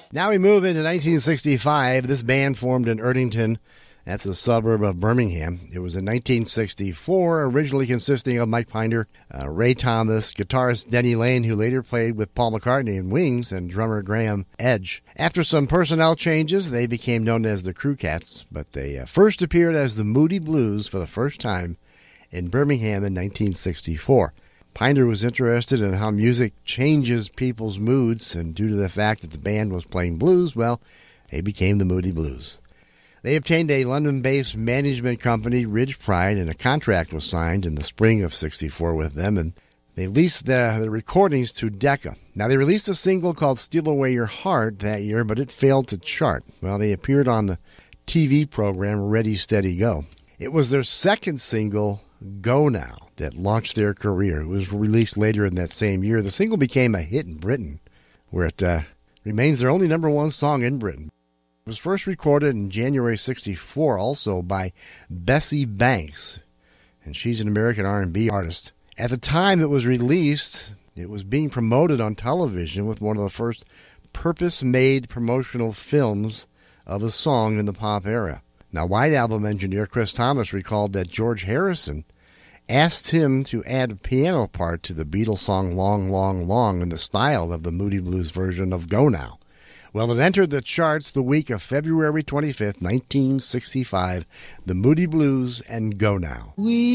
Now we move into 1965. This band formed in Erdington. That's a suburb of Birmingham. It was in 1964, originally consisting of Mike Pinder, Ray Thomas, guitarist Denny Lane, who later played with Paul McCartney in Wings, and drummer Graham Edge. After some personnel changes, they became known as the Crew Cats, but they first appeared as the Moody Blues for the first time in Birmingham in 1964. Pinder was interested in how music changes people's moods, and due to the fact that the band was playing blues, well, they became the Moody Blues. They obtained a London-based management company, Ridge Pride, and a contract was signed in the spring of '64 with them, and they leased the recordings to Decca. Now, they released a single called Steal Away Your Heart that year, but it failed to chart. Well, they appeared on the TV program Ready, Steady, Go. It was their second single, Go Now, that launched their career. It was released later in that same year. The single became a hit in Britain, where it remains their only number one song in Britain. It was first recorded in January '64 also by Bessie Banks, and she's an American R&B artist. At the time it was released, it was being promoted on television with one of the first purpose-made promotional films of a song in the pop era. Now, White Album engineer Chris Thomas recalled that George Harrison asked him to add a piano part to the Beatles song Long, Long, Long in the style of the Moody Blues version of Go Now. Well, it entered the charts the week of February 25th, 1965, the Moody Blues and Go Now.